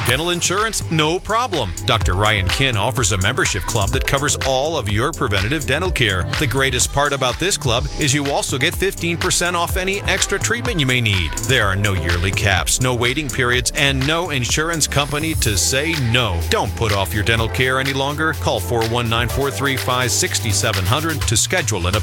dental insurance? No problem. Dr. Ryan Kin offers a membership club that covers all of your preventative dental care. The greatest part about this club is you also get 15% off any extra treatment you may need. There are no yearly caps, no waiting periods, and no insurance company to say no. Don't put off your dental care any longer. Call 419-435-6700 to schedule an appointment.